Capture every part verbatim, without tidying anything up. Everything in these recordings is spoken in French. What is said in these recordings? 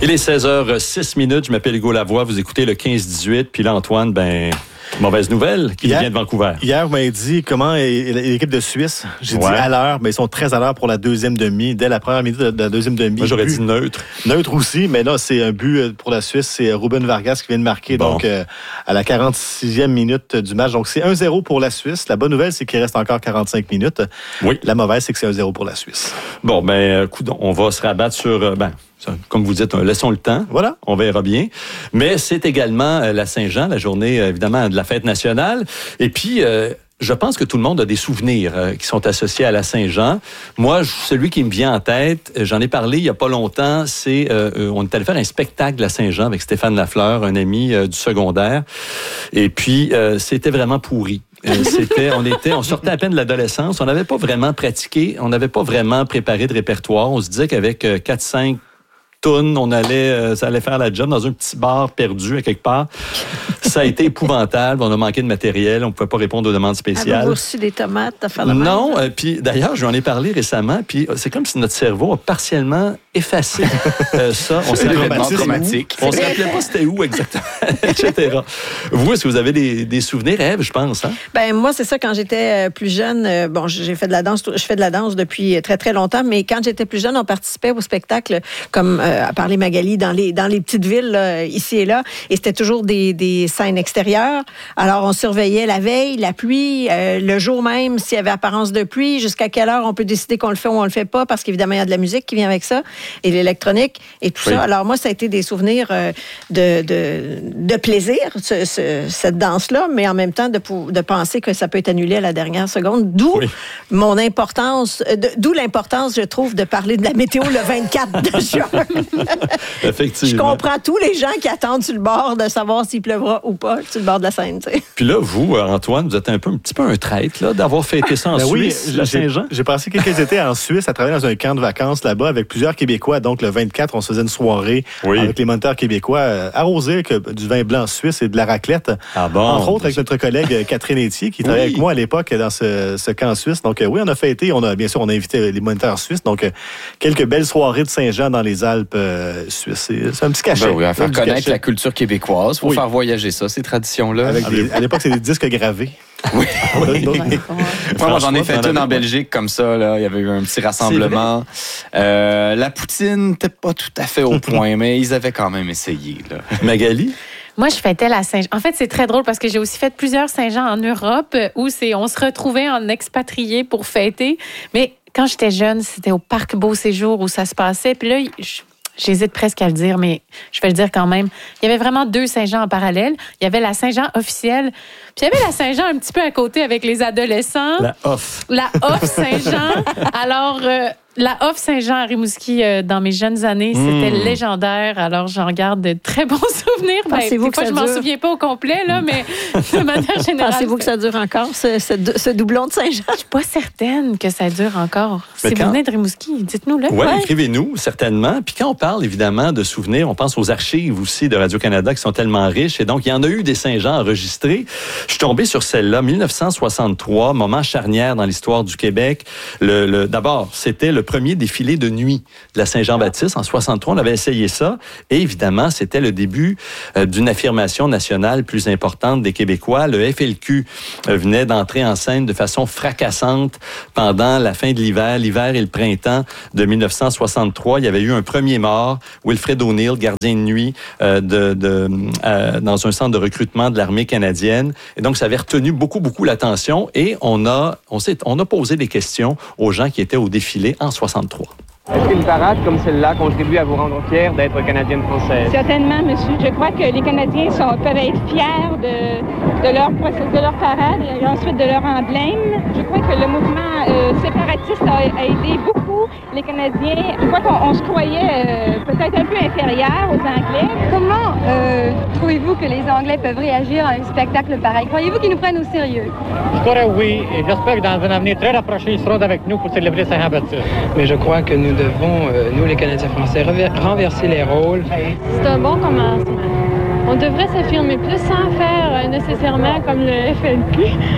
Il est seize heures six minutes. Je m'appelle Hugo Lavoie. Vous écoutez le quinze dix-huit. Puis là, Antoine, ben... mauvaise nouvelle qui hier, vient de Vancouver. Hier, vous m'avez dit comment est l'équipe de Suisse. J'ai ouais. dit à l'heure, mais ils sont très à l'heure pour la deuxième demi. Dès la première minute de la deuxième demi. Moi, j'aurais but, dit neutre. Neutre aussi, mais là, c'est un but pour la Suisse. C'est Ruben Vargas qui vient de marquer bon. donc euh, à la quarante-sixième minute du match. Donc, c'est un zéro pour la Suisse. La bonne nouvelle, c'est qu'il reste encore quarante-cinq minutes. Oui. La mauvaise, c'est que c'est un zéro pour la Suisse. Bon, ben, coudonc, on va se rabattre sur... Ben, comme vous dites, laissons le temps. Voilà. On verra bien. Mais c'est également la Saint-Jean, la journée, évidemment, de la fête nationale. Et puis, euh, je pense que tout le monde a des souvenirs euh, qui sont associés à la Saint-Jean. Moi, celui qui me vient en tête, j'en ai parlé il n'y a pas longtemps, c'est... Euh, on est allé faire un spectacle de la Saint-Jean avec Stéphane Lafleur, un ami euh, du secondaire. Et puis, euh, c'était vraiment pourri. C'était, on était, on sortait à peine de l'adolescence. On n'avait pas vraiment pratiqué. On n'avait pas vraiment préparé de répertoire. On se disait qu'avec euh, quatre cinq toune, on allait, euh, ça allait faire la job dans un petit bar perdu à quelque part. Ça a été épouvantable. On a manqué de matériel. On ne pouvait pas répondre aux demandes spéciales. Avez-vous reçu des tomates à faire la Non. Euh, puis d'ailleurs, je lui en ai parlé récemment. Puis c'est comme si notre cerveau a partiellement effacé euh, ça. On s'est rappelé traumatique. On ne se rappelait pas c'était où exactement, et cetera. Vous, est-ce que vous avez des, des souvenirs, Ève, je pense, hein? Ben moi, c'est ça. Quand j'étais plus jeune, euh, bon, j'ai fait de la danse. Je fais de la danse depuis très très longtemps. Mais quand j'étais plus jeune, on participait au spectacle comme euh, à parler Magali dans les dans les petites villes là, ici et là. Et c'était toujours des, des scènes extérieures. Alors on surveillait la veille, la pluie, euh, le jour même s'il y avait apparence de pluie, jusqu'à quelle heure on peut décider qu'on le fait ou on le fait pas, parce qu'évidemment il y a de la musique qui vient avec ça et l'électronique et tout oui. ça. Alors moi ça a été des souvenirs euh, de, de de plaisir ce, ce, cette danse là, mais en même temps de de penser que ça peut être annulé à la dernière seconde. D'où oui. mon importance, de, d'où l'importance je trouve de parler de la météo le vingt-quatre de juin. Effectivement. Je comprends tous les gens qui attendent sur le bord de savoir s'il pleuvra ou pas sur le bord de la Seine. T'sais. Puis là, vous, Antoine, vous êtes un peu un petit peu un traître là, d'avoir fêté ça en ben Suisse, oui, la Saint-Jean. J'ai passé quelques étés en Suisse à travailler dans un camp de vacances là-bas avec plusieurs Québécois. Donc le vingt-quatre, on se faisait une soirée oui. avec les moniteurs québécois euh, arrosés avec du vin blanc suisse et de la raclette. Ah bon? Entre autres avec notre collègue Catherine Etier qui travaillait oui. avec moi à l'époque dans ce, ce camp suisse. Donc euh, oui, on a fêté. On a bien sûr on a invité les moniteurs suisses. Donc euh, quelques belles soirées de Saint-Jean dans les Alpes euh, suisses. C'est, c'est un petit cachet. Ben oui, à faire connaître cachet. La culture québécoise. Il faut oui. faire voyager ça, ces traditions-là. Avec des, à l'époque, c'est des disques gravés. Oui. oui. Moi, j'en ai fait une en Belgique comme ça. Là. Il y avait eu un petit rassemblement. Euh, la poutine n'était pas tout à fait au point, mais ils avaient quand même essayé. Là. Magali? Moi, je fêtais la Saint-Jean. En fait, c'est très drôle parce que j'ai aussi fait plusieurs Saint-Jean en Europe où c'est, on se retrouvait en expatriés pour fêter. Mais quand j'étais jeune, c'était au Parc Beau Séjour où ça se passait. Puis là, je... J'hésite presque à le dire, mais je vais le dire quand même. Il y avait vraiment deux Saint-Jean en parallèle. Il y avait la Saint-Jean officielle, puis il y avait la Saint-Jean un petit peu à côté avec les adolescents. La off. La off Saint-Jean. Alors, euh, la off Saint-Jean à Rimouski, euh, dans mes jeunes années, c'était mmh. légendaire. Alors, j'en garde de très bons souvenirs. Pensez-vous ben, que fois, ça je m'en dure? souviens pas au complet, là, mais de manière générale. Pensez-vous que ça dure encore, ce, ce, ce doublon de Saint-Jean? Je suis pas certaine que ça dure encore. Mais si quand... vous venez de Rimouski, dites-nous-le. Oui, ouais. Écrivez-nous, certainement. Puis quand on parle, évidemment, de souvenirs, on pense aux archives aussi de Radio-Canada qui sont tellement riches. Et donc, il y en a eu des Saint-Jean enregistrés. Je suis tombé sur celle-là, dix-neuf cent soixante-trois, moment charnière dans l'histoire du Québec. Le, le, d'abord, c'était le premier défilé de nuit de la Saint-Jean-Baptiste. En soixante-trois, on avait essayé ça. Et évidemment, c'était le début euh, d'une affirmation nationale plus importante des Québécois. Le F L Q euh, venait d'entrer en scène de façon fracassante pendant la fin de l'hiver, l'hiver et le printemps de dix-neuf cent soixante-trois. Il y avait eu un premier mort, Wilfred O'Neill, gardien de nuit euh, de, de, euh, dans un centre de recrutement de l'armée canadienne. Et donc, ça avait retenu beaucoup, beaucoup l'attention. Et on a, on s'est, on a posé des questions aux gens qui étaient au défilé en soixante-trois. Est-ce qu'une parade comme celle-là contribue à vous rendre fière d'être Canadienne-Française? Certainement, monsieur. Je crois que les Canadiens sont, peuvent être fiers de, de, leur, de leur parade et ensuite de leur emblème. Je crois que le mouvement euh, séparatiste a, a aidé beaucoup les Canadiens. Je crois qu'on on se croyait euh, peut-être un peu inférieurs aux Anglais. Comment euh, trouvez-vous que les Anglais peuvent réagir à un spectacle pareil? Croyez-vous qu'ils nous prennent au sérieux? Je crois oui, et j'espère que dans un avenir très rapproché, ils seront avec nous pour célébrer Saint-Jean-Baptiste. Mais je crois que nous devons, euh, nous les Canadiens français, renverser les rôles. C'est un bon commencement. On devrait s'affirmer plus sans faire euh, nécessairement comme le F L Q.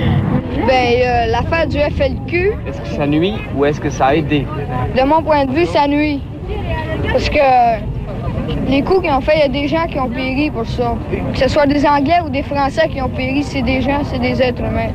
Ben, euh, l'affaire du F L Q... Est-ce que ça nuit ou est-ce que ça a aidé? De mon point de vue, ça nuit. Parce que les coups qu'ils ont fait, il y a des gens qui ont péri pour ça. Que ce soit des Anglais ou des Français qui ont péri, c'est des gens, c'est des êtres humains.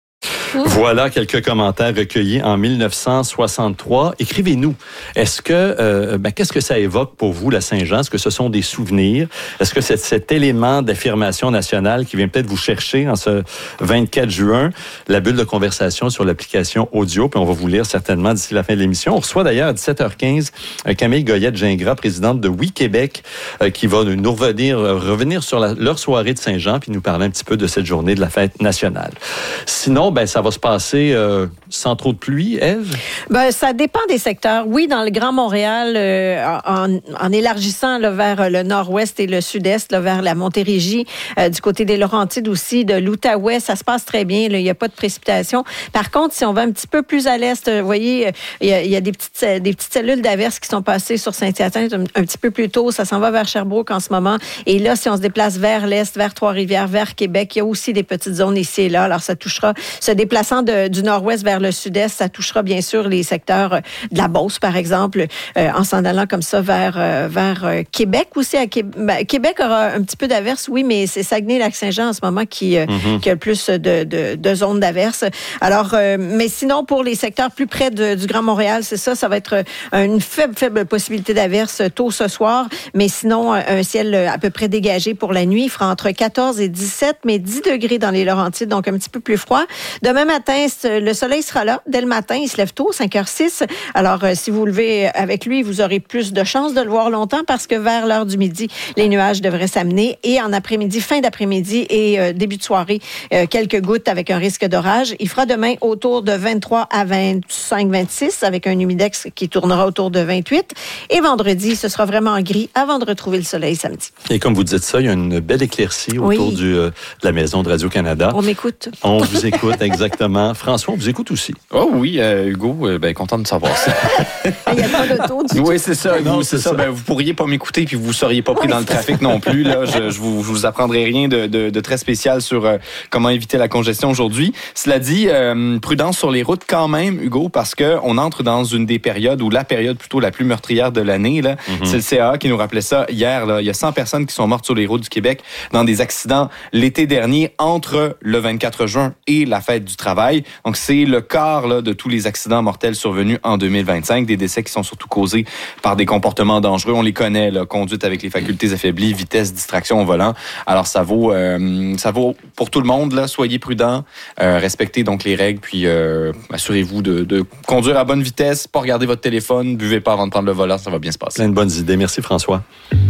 Voilà quelques commentaires recueillis en mille neuf cent soixante-trois. Écrivez-nous. Est-ce que, euh, ben, qu'est-ce que ça évoque pour vous, la Saint-Jean? Est-ce que ce sont des souvenirs? Est-ce que c'est cet élément d'affirmation nationale qui vient peut-être vous chercher en ce vingt-quatre juin? La bulle de conversation sur l'application audio, puis on va vous lire certainement d'ici la fin de l'émission. On reçoit d'ailleurs à dix-sept heures quinze Camille Goyette-Gingras, présidente de Oui Québec, euh, qui va nous revenir, revenir sur la, leur soirée de Saint-Jean, puis nous parler un petit peu de cette journée de la fête nationale. Sinon, ben, ça va se passer euh, sans trop de pluie, Ève? Ben, ça dépend des secteurs. Oui, dans le Grand Montréal, euh, en, en élargissant là, vers le nord-ouest et le sud-est, là, vers la Montérégie, euh, du côté des Laurentides aussi, de l'Outaouais, ça se passe très bien. Il n'y a pas de précipitation. Par contre, si on va un petit peu plus à l'est, vous voyez, il y a, y a des, petites, des petites cellules d'averses qui sont passées sur Saint-Hyacinthe un, un petit peu plus tôt. Ça s'en va vers Sherbrooke en ce moment. Et là, si on se déplace vers l'est, vers Trois-Rivières, vers Québec, il y a aussi des petites zones ici et là. Alors, ça touchera, se déplaçant de, du nord-ouest vers le sud-est, ça touchera bien sûr les secteurs de la Beauce, par exemple, euh, en s'en allant comme ça vers, euh, vers euh, Québec aussi. À Québec, ben, Québec aura un petit peu d'averses, oui, mais c'est Saguenay-Lac-Saint-Jean en ce moment qui, euh, mm-hmm. qui a le plus de, de, de zones d'averses. Alors, euh, mais sinon, pour les secteurs plus près de, du Grand Montréal, c'est ça, ça va être une faible, faible possibilité d'averses tôt ce soir, mais sinon, un ciel à peu près dégagé pour la nuit. Il fera entre quatorze et dix-sept, mais dix degrés dans les Laurentides, donc un petit peu plus froid. Demain matin, le soleil sera là. Dès le matin, il se lève tôt, cinq heures six. Alors, euh, si vous levez avec lui, vous aurez plus de chances de le voir longtemps parce que vers l'heure du midi, les nuages devraient s'amener. Et en après-midi, fin d'après-midi et euh, début de soirée, euh, quelques gouttes avec un risque d'orage. Il fera demain autour de vingt-trois à vingt-cinq, vingt-six avec un humidex qui tournera autour de vingt-huit. Et vendredi, ce sera vraiment gris avant de retrouver le soleil samedi. Et comme vous dites ça, il y a une belle éclaircie autour oui. du, euh, de la maison de Radio-Canada. On m'écoute. On vous écoute, exactement. François, on vous écoute aussi. Oh oui, euh, Hugo, euh, ben, content de savoir ça. Il n'y a pas d'auto du Oui, c'est ça. Non, c'est, c'est ça. ça. Ben, vous pourriez pas m'écouter puis vous seriez pas pris oui, dans le trafic non plus. Là, je, je, vous, je vous apprendrai rien de, de, de très spécial sur euh, comment éviter la congestion aujourd'hui. Cela dit, euh, prudence sur les routes quand même, Hugo, parce que on entre dans une des périodes ou la période plutôt la plus meurtrière de l'année. Là. Mm-hmm. C'est le C A A qui nous rappelait ça hier. Là. Il y a cent personnes qui sont mortes sur les routes du Québec dans des accidents l'été dernier entre le vingt-quatre juin et la fête du travail. Donc, c'est le quart là, de tous les accidents mortels survenus en deux mille vingt-cinq, des décès qui sont surtout causés par des comportements dangereux. On les connaît, là, conduite avec les facultés affaiblies, vitesse, distraction au volant. Alors, ça vaut, euh, ça vaut pour tout le monde. Là. Soyez prudents, euh, respectez donc les règles, puis euh, assurez-vous de, de conduire à bonne vitesse, pas regarder votre téléphone, buvez pas avant de prendre le volant, ça va bien se passer. Plein de bonnes idées. Merci, François.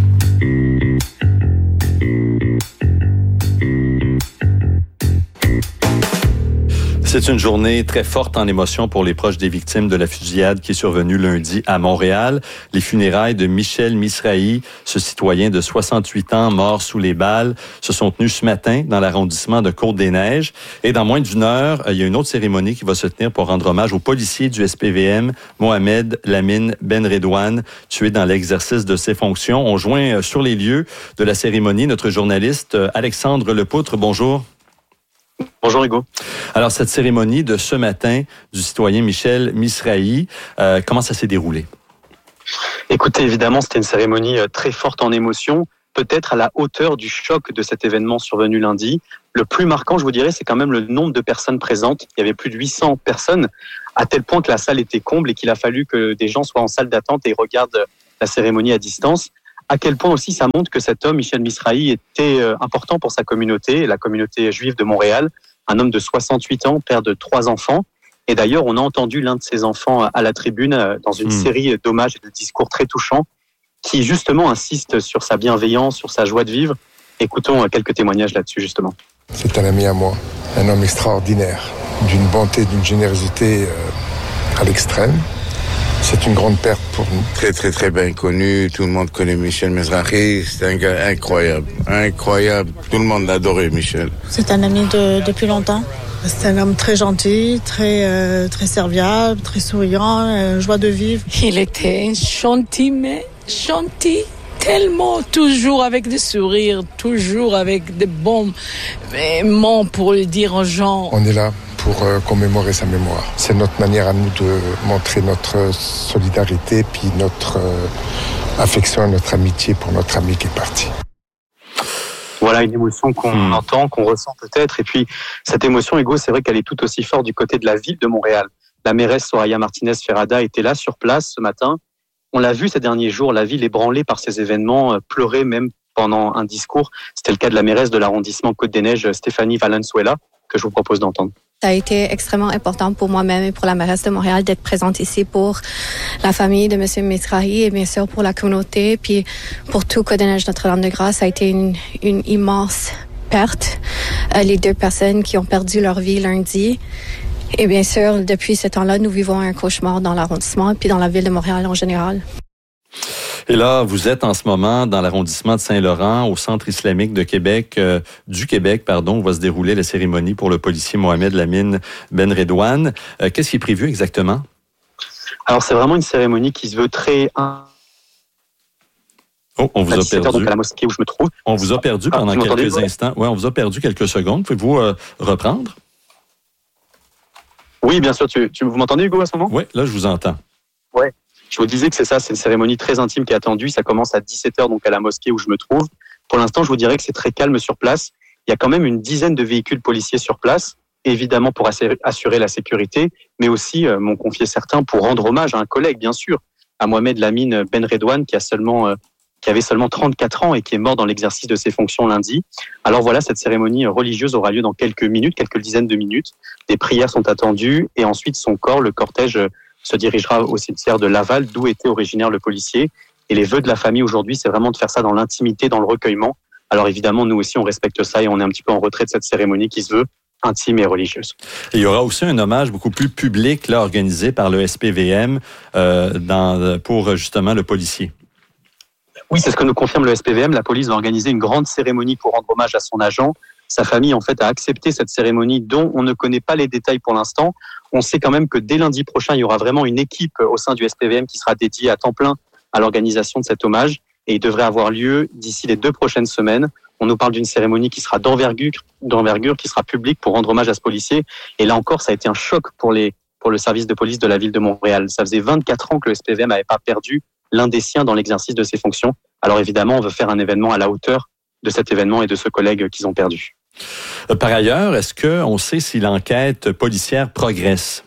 C'est une journée très forte en émotion pour les proches des victimes de la fusillade qui est survenue lundi à Montréal. Les funérailles de Michel Misrahi, ce citoyen de soixante-huit ans mort sous les balles, se sont tenues ce matin dans l'arrondissement de Côte-des-Neiges. Et dans moins d'une heure, il y a une autre cérémonie qui va se tenir pour rendre hommage au policier du S P V M, Mohamed Lamine Benredouane, tué dans l'exercice de ses fonctions. On joint sur les lieux de la cérémonie notre journaliste Alexandre Lepoutre. Bonjour. Bonjour Hugo. Alors, cette cérémonie de ce matin du citoyen Michel Misrahi, euh, comment ça s'est déroulé? Écoutez, évidemment, c'était une cérémonie très forte en émotion, peut-être à la hauteur du choc de cet événement survenu lundi. Le plus marquant, je vous dirais, c'est quand même le nombre de personnes présentes. Il y avait plus de huit cents personnes, à tel point que la salle était comble et qu'il a fallu que des gens soient en salle d'attente et regardent la cérémonie à distance. À quel point aussi ça montre que cet homme, Michel Misrahi, était important pour sa communauté, la communauté juive de Montréal. Un homme de soixante-huit ans, père de trois enfants. Et d'ailleurs, on a entendu l'un de ses enfants à la tribune dans une mmh. série d'hommages et de discours très touchants qui justement insiste sur sa bienveillance, sur sa joie de vivre. Écoutons quelques témoignages là-dessus justement. C'est un ami à moi, un homme extraordinaire, d'une bonté, d'une générosité à l'extrême. C'est une grande perte pour nous. Très, très, très bien connu. Tout le monde connaît Michel Misrahi. C'est un gars incroyable. Incroyable. Tout le monde l'adorait, Michel. C'est un ami de, depuis longtemps. C'est un homme très gentil, très, euh, très serviable, très souriant, euh, joie de vivre. Il était gentil, mais gentil. Tellement, toujours avec des sourires, toujours avec des bons mots pour le dire aux gens. On est là pour euh, commémorer sa mémoire. C'est notre manière à nous de montrer notre solidarité puis notre, euh, affection et notre amitié pour notre ami qui est parti. Voilà une émotion qu'on mmh. entend, qu'on ressent peut-être. Et puis, cette émotion, Hugo, c'est vrai qu'elle est tout aussi forte du côté de la ville de Montréal. La mairesse Soraya Martinez-Ferrada était là sur place ce matin. On l'a vu ces derniers jours, la ville ébranlée par ces événements, pleurer même pendant un discours. C'était le cas de la mairesse de l'arrondissement Côte-des-Neiges, Stéphanie Valenzuela, que je vous propose d'entendre. Ça a été extrêmement important pour moi-même et pour la mairesse de Montréal d'être présente ici pour la famille de M. Metrahi et bien sûr pour la communauté. Puis pour tout Côte-des-Neiges Notre-Dame-de-Grâce, ça a été une, une immense perte. Euh, les deux personnes qui ont perdu leur vie lundi. Et bien sûr, depuis ce temps-là, nous vivons un cauchemar dans l'arrondissement et puis dans la ville de Montréal en général. Et là, vous êtes en ce moment dans l'arrondissement de Saint-Laurent, au Centre islamique de Québec, euh, du Québec, pardon, où va se dérouler la cérémonie pour le policier Mohamed Lamine Ben Redouane. Euh, qu'est-ce qui est prévu exactement? Alors, c'est vraiment une cérémonie qui se veut très... Oh, on vous a perdu. Donc à la mosquée où je me trouve. On vous a perdu pendant ah, quelques ouais. instants. Oui, on vous a perdu quelques secondes. Pouvez-vous euh, reprendre? Oui, bien sûr. Tu, tu, vous m'entendez, Hugo, à ce moment? Oui, là, je vous entends. Oui. Je vous disais que c'est ça, c'est une cérémonie très intime qui est attendue. Ça commence à dix-sept heures, donc à la mosquée où je me trouve. Pour l'instant, je vous dirais que c'est très calme sur place. Il y a quand même une dizaine de véhicules policiers sur place, évidemment pour assurer la sécurité, mais aussi, euh, m'ont confié certains, pour rendre hommage à un collègue, bien sûr, à Mohamed Lamine Ben Redouane, qui a seulement, euh, qui avait seulement trente-quatre ans et qui est mort dans l'exercice de ses fonctions lundi. Alors voilà, cette cérémonie religieuse aura lieu dans quelques minutes, quelques dizaines de minutes. Des prières sont attendues et ensuite son corps, le cortège, se dirigera au cimetière de Laval, d'où était originaire le policier. Et les vœux de la famille aujourd'hui, c'est vraiment de faire ça dans l'intimité, dans le recueillement. Alors évidemment, nous aussi, on respecte ça et on est un petit peu en retrait de cette cérémonie qui se veut intime et religieuse. Et il y aura aussi un hommage beaucoup plus public là, organisé par le S P V M euh, dans, pour justement le policier. Oui, c'est ce que nous confirme le S P V M. La police va organiser une grande cérémonie pour rendre hommage à son agent. Sa famille, en fait, a accepté cette cérémonie dont on ne connaît pas les détails pour l'instant. On sait quand même que dès lundi prochain, il y aura vraiment une équipe au sein du S P V M qui sera dédiée à temps plein à l'organisation de cet hommage. Et il devrait avoir lieu d'ici les deux prochaines semaines. On nous parle d'une cérémonie qui sera d'envergure, d'envergure, qui sera publique pour rendre hommage à ce policier. Et là encore, ça a été un choc pour les, pour le service de police de la ville de Montréal. Ça faisait vingt-quatre ans que le S P V M n'avait pas perdu l'un des siens dans l'exercice de ses fonctions. Alors évidemment, on veut faire un événement à la hauteur de cet événement et de ce collègue qu'ils ont perdu. Par ailleurs, est-ce qu'on sait si l'enquête policière progresse?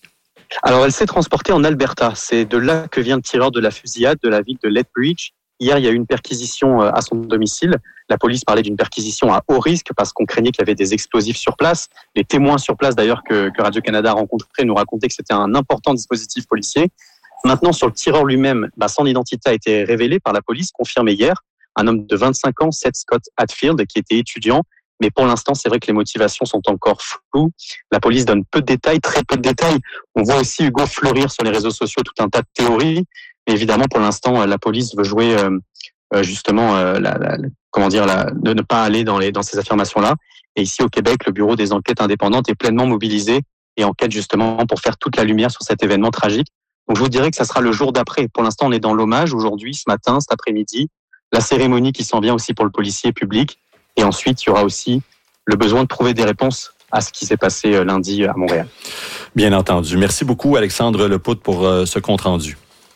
Alors, elle s'est transportée en Alberta. C'est de là que vient le tireur de la fusillade de la ville de Lethbridge. Hier, il y a eu une perquisition à son domicile. La police parlait d'une perquisition à haut risque parce qu'on craignait qu'il y avait des explosifs sur place. Les témoins sur place, d'ailleurs, que, que Radio-Canada a rencontrés, nous racontaient que c'était un important dispositif policier. Maintenant, sur le tireur lui-même, bah, son identité a été révélée par la police, confirmée hier. Un homme de vingt-cinq ans, Seth Scott Hatfield, qui était étudiant. Mais pour l'instant, c'est vrai que les motivations sont encore floues. La police donne peu de détails, très peu de détails. On voit aussi Hugo fleurir sur les réseaux sociaux tout un tas de théories. Mais évidemment, pour l'instant, la police veut jouer euh, justement, euh, la, la, comment dire, la, de ne pas aller dans, les, dans ces affirmations-là. Et ici, au Québec, le Bureau des enquêtes indépendantes est pleinement mobilisé et enquête justement pour faire toute la lumière sur cet événement tragique. Donc, je vous dirais que ça sera le jour d'après. Pour l'instant, on est dans l'hommage aujourd'hui, ce matin, cet après-midi. La cérémonie qui s'en vient aussi pour le policier public. Et ensuite, il y aura aussi le besoin de trouver des réponses à ce qui s'est passé lundi à Montréal. Bien entendu. Merci beaucoup, Alexandre Lepoutre, pour euh, ce compte-rendu.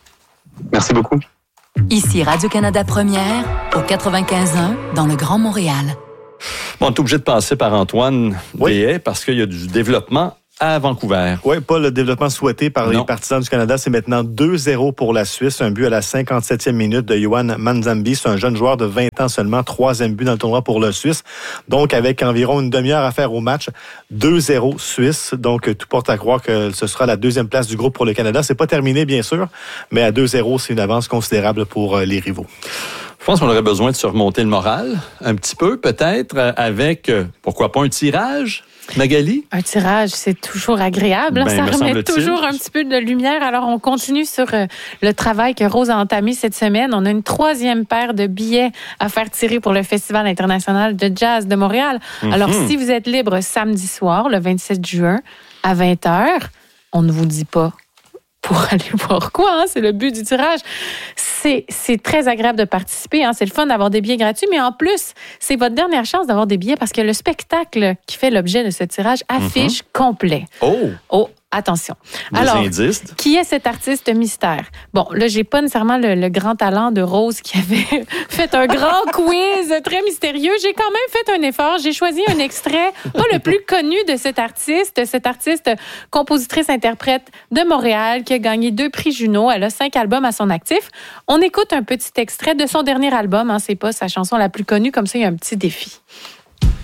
Merci beaucoup. Ici Radio-Canada Première, au quatre-vingt-quinze un, dans le Grand Montréal. Bon, on est obligé de passer par Antoine Béhet oui. parce qu'il y a du développement à Vancouver. Oui, pas le développement souhaité par non. les partisans du Canada. C'est maintenant deux zéro pour la Suisse. Un but à la cinquante-septième minute de Yohan Manzambi. C'est un jeune joueur de vingt ans seulement. Troisième but dans le tournoi pour le Suisse. Donc, avec environ une demi-heure à faire au match, deux zéro Suisse. Donc, tout porte à croire que ce sera la deuxième place du groupe pour le Canada. C'est pas terminé, bien sûr, mais à deux zéro, c'est une avance considérable pour les rivaux. Je pense qu'on aurait besoin de se remonter le moral un petit peu, peut-être, avec, pourquoi pas, un tirage? Magali? Un tirage, c'est toujours agréable. Ben, ça remet toujours un petit peu de lumière. Alors, on continue sur euh, le travail que Rose a entamé cette semaine. On a une troisième paire de billets à faire tirer pour le Festival international de jazz de Montréal. Mm-hmm. Alors, si vous êtes libre samedi soir, le vingt-sept juin, à vingt heures, on ne vous dit pas pour aller voir quoi, hein? C'est le but du tirage. C'est, c'est très agréable de participer, hein? C'est le fun d'avoir des billets gratuits, mais en plus, c'est votre dernière chance d'avoir des billets parce que le spectacle qui fait l'objet de ce tirage affiche mm-hmm. complet. Oh! Oh! Attention. Des Alors, indices. Qui est cet artiste mystère? Bon, là, j'ai pas nécessairement le, le grand talent de Rose qui avait fait un grand quiz très mystérieux. J'ai quand même fait un effort. J'ai choisi un extrait, pas le plus connu de cet artiste, cette artiste compositrice-interprète de Montréal qui a gagné deux prix Juno. Elle a cinq albums à son actif. On écoute un petit extrait de son dernier album. Hein, c'est pas sa chanson la plus connue, comme ça, il y a un petit défi.